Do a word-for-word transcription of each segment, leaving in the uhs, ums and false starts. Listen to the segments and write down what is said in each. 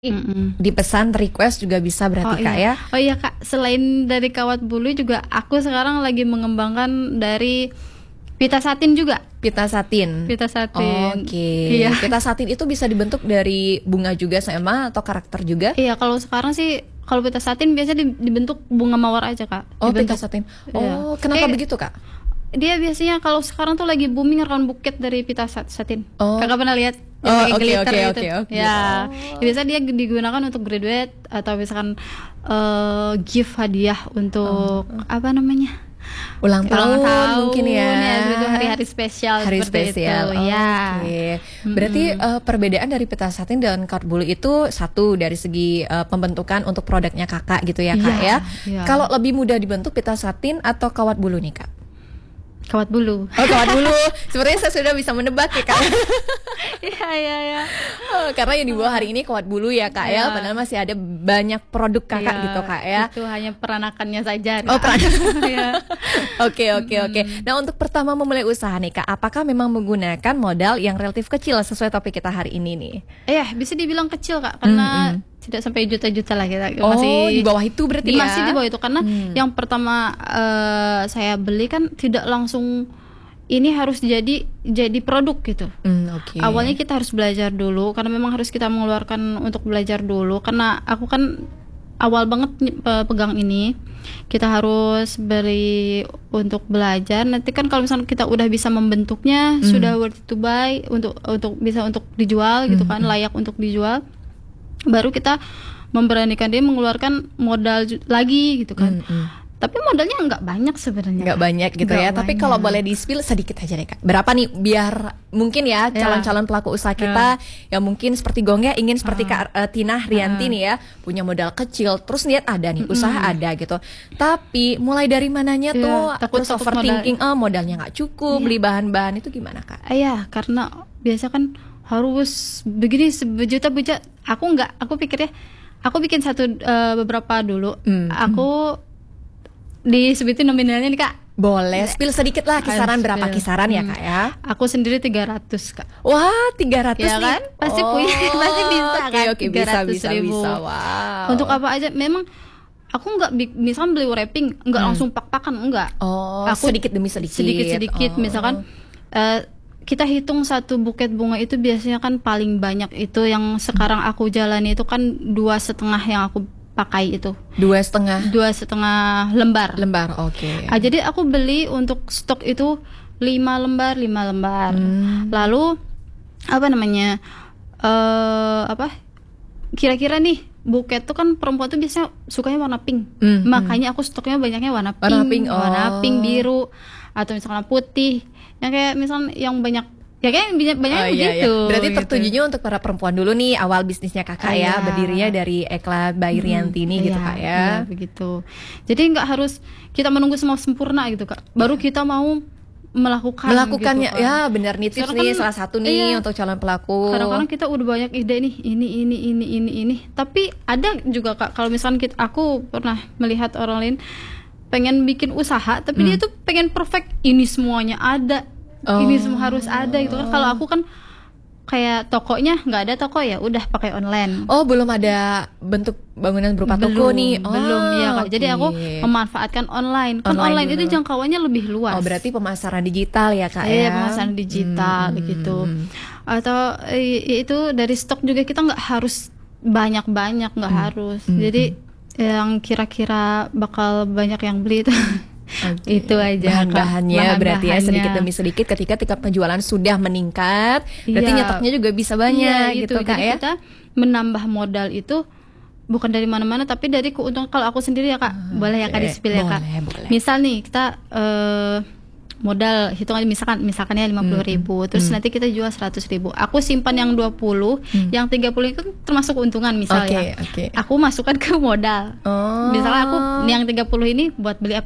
Mhm. Dipesan, request juga bisa Oh berarti Kak iya. ya? Oh iya Kak, selain dari kawat bulu juga aku sekarang lagi mengembangkan dari pita satin juga. Pita satin? Pita satin. Oke. Iya. Pita satin itu bisa dibentuk dari bunga juga sama atau karakter juga? Iya, kalau sekarang sih kalau pita satin biasanya di- dibentuk bunga mawar aja Kak. Oh, Dibentuk. pita satin. Iya. Oh, kenapa Eh, begitu Kak? Dia biasanya kalau sekarang tuh lagi booming round buket dari pita sat- satin. Oh. Kakak pernah lihat Oh, yang pakai oke, glitter oke, gitu? oke, oke. Ya. Oh. Biasanya dia digunakan untuk graduate atau misalkan eh, gift hadiah untuk apa namanya? Ulang tahun, Ulang tahun mungkin ya. ya, itu hari-hari spesial Hari seperti spesial. itu. Ya. Oke. Berarti eh, perbedaan dari pita satin dan kawat bulu itu satu dari segi eh, pembentukan untuk produknya Kakak gitu ya Kak Iya, ya. iya. Kalau lebih mudah dibentuk pita satin atau kawat bulu nih Kak? Kawat bulu. Oh, kawat bulu. Sepertinya saya sudah bisa menebak ya Kak. Iya, iya, iya. Oh, karena yang dibawa hari ini kawat bulu ya Kak ya. Iya. Padahal masih ada banyak produk Kakak Iya, gitu Kak ya. Itu hanya peranakannya saja. Oh, Kak. peranakan. Iya. Oke oke oke. Nah, untuk pertama memulai usaha nih Kak, apakah memang menggunakan modal yang relatif kecil sesuai topik kita hari ini nih? Iya, bisa dibilang kecil Kak, karena tidak sampai juta-juta lah kita. Oh, Masih di bawah itu berarti ya? masih di bawah itu karena Hmm. yang pertama eh, saya beli kan tidak langsung ini harus jadi jadi produk gitu. Hmm, oke. Awalnya kita harus belajar dulu karena memang harus kita mengeluarkan untuk belajar dulu karena aku kan awal banget pe- pegang ini. Kita harus beri untuk belajar. Nanti kan kalau misalnya kita udah bisa membentuknya, sudah worth to buy untuk untuk bisa untuk dijual gitu kan, layak untuk dijual. Baru kita memberanikan dia mengeluarkan modal ju- lagi gitu kan. Mm-mm. Tapi modalnya nggak banyak sebenarnya. Nggak banyak gitu Nggak ya. Tapi banyak. kalau boleh di-spill sedikit aja deh Kak. Berapa nih biar mungkin ya Ya. calon-calon pelaku usaha kita yang mungkin seperti Gongnya ingin seperti Kak eh, Tina Rianti nih ya, punya modal kecil, terus lihat ada nih usaha ada gitu. Tapi mulai dari mananya Iya, tuh takut- terus takut overthinking, oh modalnya nggak cukup, Iya. beli bahan-bahan itu gimana Kak? Iya, karena biasa kan harus begini sejuta-juta. Aku nggak, aku pikirnya aku bikin satu eh, beberapa dulu. Hmm. Aku disebutin nominalnya nih Kak. Boleh spill sedikit lah kisaran Spill. berapa kisaran ya Hmm. Kak ya? Aku sendiri tiga ratus Kak. Wah, tiga ratus Ya nih. kan? Pasti punya, pasti bisa Oke, kan? oke, bisa, tiga ratus bisa, ribu. bisa. Wow. Untuk apa aja? Memang aku nggak bi- misalkan beli wrapping nggak langsung pak-pakan, enggak. Oh, Aku sedikit demi sedikit. Sedikit-sedikit Oh. misalkan eh, kita hitung satu buket bunga itu biasanya kan paling banyak itu yang sekarang aku jalani itu kan dua setengah yang aku pakai itu Dua setengah dua setengah lembar. lembar, oke. Ah, jadi aku beli untuk stok itu lima lembar lima lembar. Hmm. Lalu apa namanya eh apa? Kira-kira nih buket tuh kan perempuan tuh biasanya sukanya warna pink. Hmm, Makanya aku stoknya banyaknya warna pink, Warna pink, warna oh. pink, biru atau misalnya putih. Yang kayak misalnya yang banyak ya kayak banyak banyak Oh, iya, iya. begitu. Berarti gitu. tertujunya untuk para perempuan dulu nih awal bisnisnya Kakak ya, Iya. berdirinya dari Ekla by Rianti ini gitu Iya, Kak ya. iya, begitu. Jadi nggak harus kita menunggu semua sempurna gitu Kak. Baru kita mau melakukan Melakukannya gitu, kan. ya benar nih tips Sekarang nih kan, salah satu nih iya. untuk calon pelaku. Kadang-kadang kita udah banyak ide nih, ini ini ini ini ini. Tapi ada juga Kak kalau misalkan kita, aku pernah melihat orang lain pengen bikin usaha tapi dia tuh pengen perfect, ini semuanya ada. Ini Oh. semua harus ada gitu kan. Kalau aku kan kayak tokonya nggak ada toko ya udah pakai online. Oh, belum ada bentuk bangunan berupa toko nih. Oh, belum ya Kak. Jadi oke. aku memanfaatkan online. Kan Online online, itu dulu. jangkauannya lebih luas. Oh, berarti pemasaran digital ya Kak Iya, ya. pemasaran digital Hmm. gitu. Atau eh, itu dari stok juga kita nggak harus banyak-banyak, nggak harus. Jadi yang kira-kira bakal banyak yang beli itu Oke. itu aja Kak. Bahan-bahannya berarti ya Bahan-bahannya. sedikit demi sedikit ketika tingkat penjualan sudah meningkat, berarti Iya. nyetoknya juga bisa banyak Iya, gitu Kak Jadi ya. kita menambah modal itu bukan dari mana-mana tapi dari keuntungan. Kalau aku sendiri ya Kak, boleh ya Kak oke. di-spill ya Kak. Boleh, boleh. Misal nih kita eh, modal hitung aja misalkan misalkannya lima puluh ribu, terus nanti kita jual seratus ribu. Aku simpan yang dua puluh, yang tiga puluh itu termasuk keuntungan misal Oke, ya. oke. Aku masukkan ke modal. Oh. Misalnya aku yang tiga puluh ini buat beli apa nih?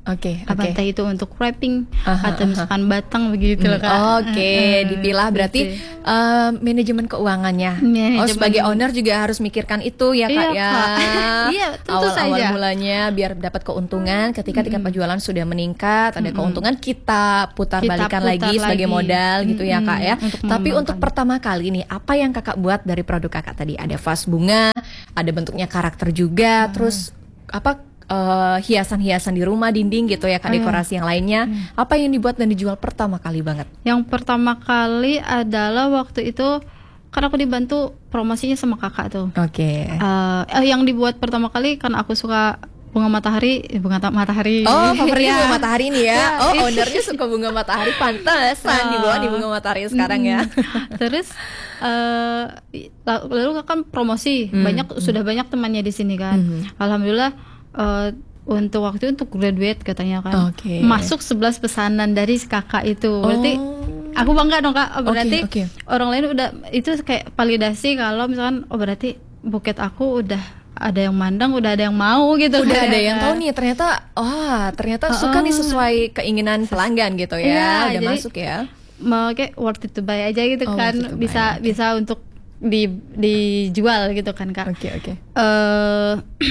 Oke, Apa oke. entah itu untuk wrapping Aha, atau misalkan batang begitu loh, Kak. Oke, Eh, eh, dipilah berarti gitu. eh, manajemen keuangannya. Manajemen. Oh, sebagai owner juga harus mikirkan itu ya Kak Iya, ya. Kak. Iya, tentu Awal-awal saja. mulanya biar dapat keuntungan, ketika tingkat penjualan sudah meningkat, ada Mm-mm. keuntungan kita putar Kita balikan putar lagi sebagai lagi. modal gitu ya Kak ya. Mm-mm, untuk Tapi untuk mengembangkan. pertama kali nih, apa yang Kakak buat dari produk Kakak tadi? Ada vas bunga, ada bentuknya karakter juga, terus apa eh, hiasan-hiasan di rumah, dinding gitu ya Kak, Oh, iya. dekorasi yang lainnya. Apa yang dibuat dan dijual pertama kali banget? Yang pertama kali adalah waktu itu kan aku dibantu promosinya sama kakak tuh. Oke. Eh, eh, yang dibuat pertama kali kan aku suka bunga matahari, eh, bunga ta- matahari. Oh, favoritnya Iya. bunga matahari nih ya. Ya, Oh, itu. ownernya suka bunga matahari, pantesan Ah. dibawa di bunga matahari sekarang ya. Terus eh la- lalu kan promosi Hmm, banyak sudah banyak temannya di sini kan. Hmm. Alhamdulillah eh, untuk waktu itu untuk graduate katanya kan. Oke. Masuk sebelas pesanan dari si kakak itu. Berarti Oh. aku bangga dong Kak. Oh, berarti Oke, oke. orang lain udah itu kayak validasi kalau misalkan oh berarti buket aku udah ada yang mandang, udah ada yang mau gitu. Udah kan. ada yang tahu nih ternyata, wah ternyata suka nih sesuai keinginan pelanggan gitu ya. Iya, Udah jadi- masuk ya. Mau kayak worth it to buy aja gitu Oh, kan. worth it to buy, Bisa oke. bisa untuk di dijual gitu kan Kak. Oke, oke. eh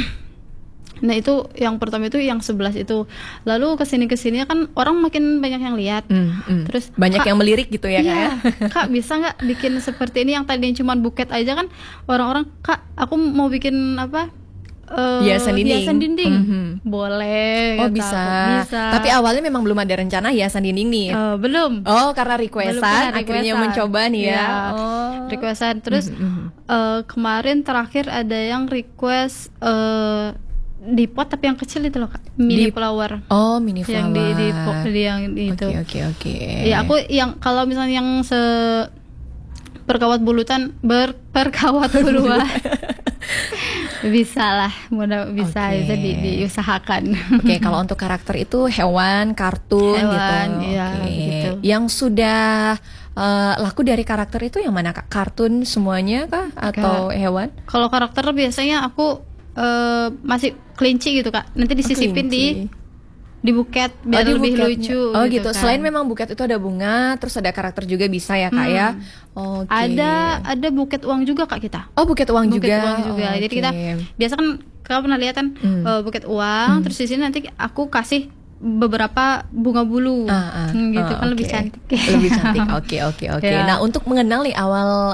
nah itu yang pertama itu yang sebelas itu. Lalu kesini kesini kan orang makin banyak yang lihat. Hmm, hmm. Terus banyak Kak, yang melirik gitu ya Kak ya. iya, Kak bisa nggak bikin seperti ini yang tadinya cuma buket aja kan orang-orang Kak aku mau bikin apa eh, Hiasan dinding. hiasan dinding. Mhm. Boleh Oh kata bisa. aku. Bisa. Tapi awalnya memang belum ada rencana hiasan dinding nih. Eh, belum. Oh, karena Belum requestan pernah akhirnya requestan. mencoba nih ya. Iya, Oh. requestan. Terus Mhm, mhm. eh, kemarin terakhir ada yang request eh, di pot tapi yang kecil itu loh Kak, mini Di- flower. Oh, mini flower. Yang di di, po- di yang itu. Oke, oke, oke. Ya aku yang kalau misalnya yang se perkawat bulutan ber perkawat buluan bisa lah mudah bisa Oke. bisa di, diusahakan. Oke, kalau untuk karakter itu hewan, kartun Hewan, gitu. iya, Oke. gitu. Yang sudah eh, laku dari karakter itu yang mana Kak? Kartun semuanya kah atau hewan? Kalau karakter biasanya aku eh, masih kelinci gitu Kak, nanti disisipin di Kelinci. di buket Oh, biar di lebih buketnya. lucu. Oh gitu. kan. Selain memang buket itu ada bunga, terus ada karakter juga bisa ya Kak ya. Oke. ada ada buket uang juga Kak kita. Oh buket uang Buket juga. uang juga. Oh, Jadi kita oke. biasa kan kalau pernah lihat kan Hmm. eh, buket uang, terus di sini nanti aku kasih beberapa bunga bulu, Ah, ah, Hmm, gitu ah, kan lebih oke. cantik. Lebih cantik. Oke, oke, oke. Ya. Nah, untuk mengenal nih awal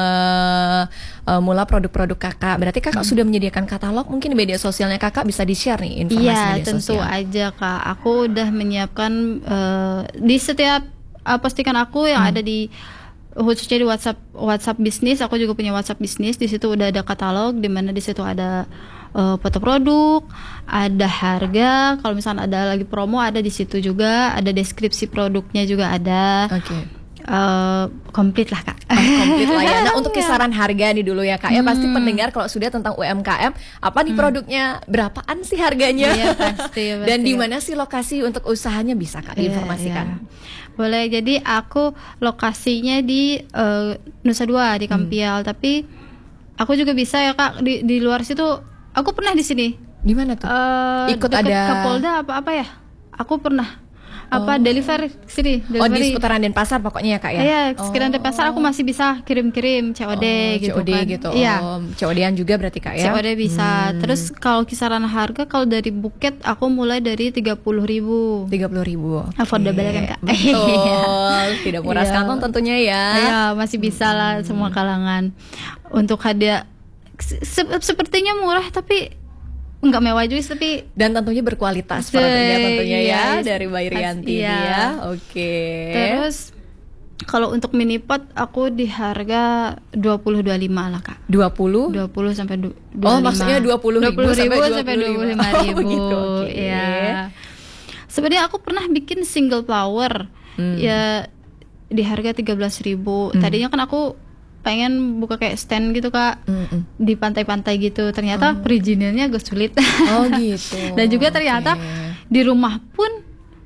eh, eh, mula produk-produk Kakak, berarti Kakak sudah menyediakan katalog mungkin di media sosialnya Kakak bisa di-share nih informasi Iya, media tentu sosial. aja Kak. Aku udah menyiapkan eh, di setiap eh, postingan aku yang Hmm. ada di khususnya di WhatsApp WhatsApp bisnis. Aku juga punya WhatsApp bisnis. Di situ udah ada katalog, di mana di situ ada eh, foto produk, ada harga. Kalau misalnya ada lagi promo ada di situ juga. Ada deskripsi produknya juga ada. Oke. Eh, komplit lah Kak. Oh, komplit lah ya. Nah, untuk Iya. kisaran harga nih dulu ya Kak ya. Pasti Hmm. pendengar kalau sudah tentang U M K M, apa nih produknya? Berapaan sih harganya? Iya, pasti, pasti. Dan di mana sih lokasi untuk usahanya bisa Kak Iya, diinformasikan? iya. Boleh, jadi aku lokasinya di eh, Nusa Dua di Kampial, tapi aku juga bisa ya Kak di di luar situ. Aku pernah di sini. Di mana tuh? Eh, Ikut deket ada- Kapolda apa apa ya? Aku pernah apa deliver sini, Oh, di delivery. seputaran Denpasar pokoknya ya Kak ya? Iya, sekiranya di pasar aku masih bisa kirim-kirim C O D Oh, gitu C O D kan. gitu. Iya. Oh, C O D-an juga berarti Kak ya? C O D bisa. Hmm. Terus kalau kisaran harga kalau dari buket aku mulai dari tiga puluh ribu. tiga puluh ribu. Affordable Oke. kan, Kak? Betul. Tidak murah Iya. sekantong tentunya ya. Ya masih bisa lah semua kalangan. Untuk hadiah se- sepertinya murah tapi nggak mewah juga tapi Dan tentunya berkualitas Se- produknya tentunya ya iya, dari Mbak Irianti iya. ini ya. Oke. terus kalau untuk mini pot aku di harga dua puluh dua puluh lima lah Kak. dua puluh? dua puluh sampai du- Oh, dua puluh lima. maksudnya dua puluh ribu sampai dua sampai puluh dua puluh lima. lima Oh, ribu. begitu, oke. Iya. Sebenarnya aku pernah bikin single flower. Hmm. Ya di harga tiga belas ribu. Tadinya kan aku pengen buka kayak stand gitu Kak. Mm-mm. Di pantai-pantai gitu. Ternyata perizinannya agak sulit. Oh gitu. Dan juga ternyata Oke. di rumah pun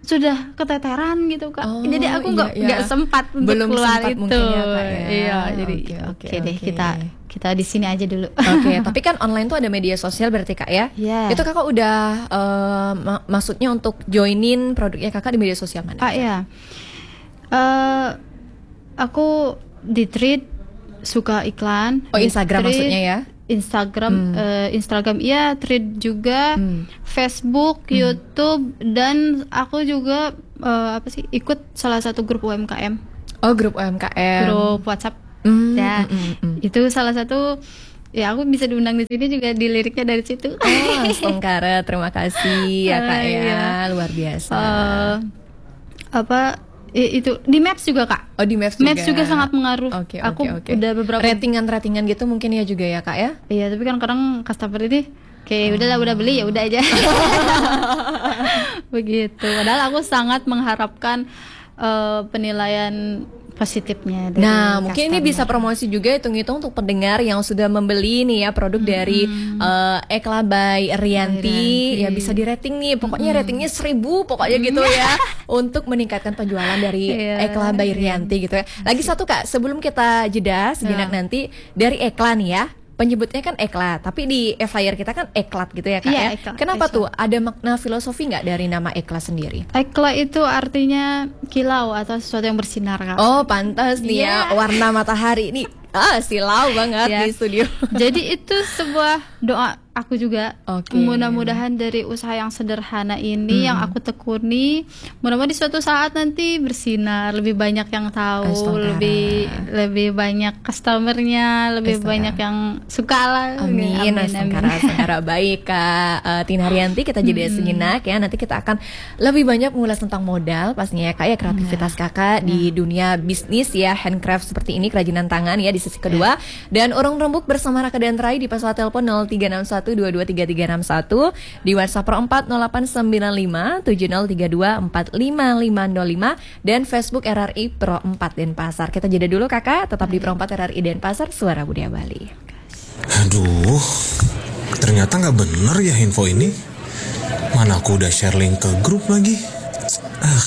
sudah keteteran gitu Kak. Oh, Jadi aku nggak iya, iya. nggak sempat untuk Belum keluar sempat itu. mungkin ya, Kak, ya. Iya, jadi Oke, oke, oke, deh oke. kita kita di sini aja dulu. Oke, tapi kan online tuh ada media sosial berarti Kak ya? Iya. Itu Kakak udah eh, ma- maksudnya untuk joinin produknya Kakak di media sosial mana? Ah ya. Eh aku di Thread suka iklan. Oh, Di Instagram Thread, maksudnya ya? Instagram, Hmm. eh, Instagram iya, Thread juga, Hmm. Facebook, YouTube, dan aku juga eh, apa sih ikut salah satu grup U M K M, Oh, grup U M K M. grup WhatsApp. Hmm, Ya, hmm, hmm, hmm. itu salah satu. Ya aku bisa diundang di sini juga di liriknya dari situ. Oh, Astongkara, terima kasih ya Kak Ah, ya, iya. luar biasa. Eh, apa i- itu di Maps juga Kak. Oh, di Maps juga. Maps juga sangat mengaruh. Oke, Aku oke, oke. udah beberapa. ratingan-ratingan gitu mungkin ya juga ya Kak ya. Iya, tapi kan kadang customer ini kayak udahlah udah beli ya udah aja. Begitu. Padahal aku sangat mengharapkan eh, penilaian positifnya dari Nah, mungkin ini customer. bisa promosi juga hitung-hitung untuk pendengar yang sudah membeli nih ya produk dari eh, Ekla by Rianti. Rianti. Ya bisa di rating nih, pokoknya ratingnya seribu pokoknya gitu ya, untuk meningkatkan penjualan dari Iya. Ekla by Rianti gitu ya. Lagi satu Kak, sebelum kita jeda sejenak Ya. nanti, dari Ekla nih ya, penyebutnya kan Ekla, tapi di flyer kita kan Eklat gitu ya Kak Iya, ya. Eklat, Kenapa Eklat. tuh? Ada makna filosofi nggak dari nama Ekla sendiri? Ekla itu artinya kilau atau sesuatu yang bersinar Kak. Oh, pantas nih ya, Iya. warna matahari ini ah silau banget Ya. di studio. Jadi itu sebuah doa aku juga. Oke. Mudah-mudahan dari usaha yang sederhana ini yang aku tekuni, mudah-mudahan di suatu saat nanti bersinar, lebih banyak yang tahu, Astagfirullah. lebih lebih banyak customernya, lebih Astagfirullah. banyak yang suka lah. Amin, Astongkara, Astongkara. Baik Kak uh, Tina Rianti, kita jeda sejenak ya. Nanti kita akan lebih banyak mengulas tentang modal pastinya ya Kak ya, kreativitas Kakak di dunia bisnis ya, handcraft seperti ini, kerajinan tangan ya di sesi kedua. Dan Urung Rembuk bersama Raka dan Rai di pasal telepon nol tiga enam satu dua dua tiga tiga enam satu, di WhatsApp Pro empat nol delapan sembilan lima tujuh nol tiga dua empat lima lima nol lima dan Facebook R R I Pro empat Denpasar. Kita jeda dulu Kakak, tetap di Pro empat R R I Denpasar, Suara Budaya Bali. Aduh, ternyata nggak bener ya info ini. Mana aku udah share link ke grup lagi. Ah,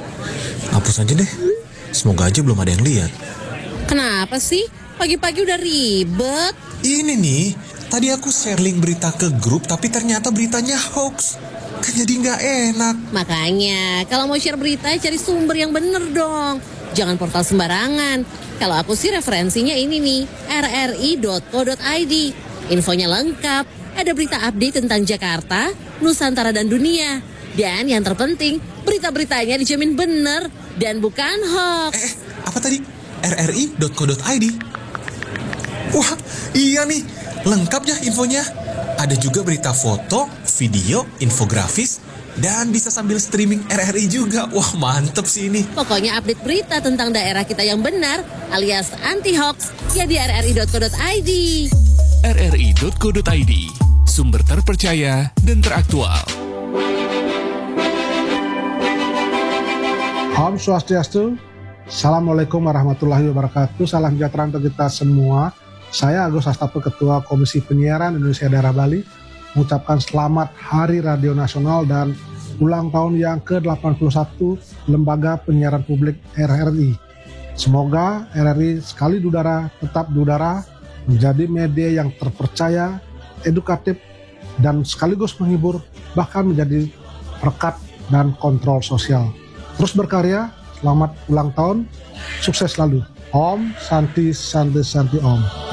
hapus aja deh. Semoga aja belum ada yang lihat. Kenapa sih? Pagi-pagi udah ribet. Ini nih, tadi aku share link berita ke grup tapi ternyata beritanya hoax. Kan jadi nggak enak. Makanya, kalau mau share berita cari sumber yang bener dong. Jangan portal sembarangan. Kalau aku sih referensinya ini nih, r r i dot co dot i d. Infonya lengkap, ada berita update tentang Jakarta, Nusantara dan dunia. Dan yang terpenting, berita-beritanya dijamin bener dan bukan hoax. Eh, apa tadi? r r i dot co dot i d. Wah, iya nih. Lengkap ya infonya. Ada juga berita foto, video, infografis, dan bisa sambil streaming R R I juga. Wah, mantep sih ini. Pokoknya update berita tentang daerah kita yang benar alias anti hoax ya di r r i dot co dot i d. r r i dot co dot i d, sumber terpercaya dan teraktual. Om Swastiastu, Assalamualaikum warahmatullahi wabarakatuh. Salam sejahtera untuk kita semua. Saya Agus Hastapo, Ketua Komisi Penyiaran Indonesia Daerah Bali, mengucapkan selamat Hari Radio Nasional dan ulang tahun yang ke delapan puluh satu Lembaga Penyiaran Publik R R I. Semoga R R I sekali di udara tetap di udara, menjadi media yang terpercaya, edukatif, dan sekaligus menghibur, bahkan menjadi perekat dan kontrol sosial. Terus berkarya, selamat ulang tahun, sukses selalu. Om Santi Santi Santi Om.